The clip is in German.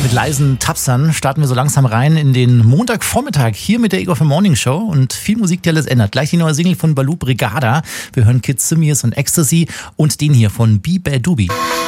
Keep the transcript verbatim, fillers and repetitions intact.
Mit leisen Tapsern starten wir so langsam rein in den Montagvormittag hier mit der Ego F M Morning Show und viel Musik, die alles ändert. Gleich die neue Single von Baloo Brigada. Wir hören Kids Simius und Ecstasy und den hier von Be Bad Doobie.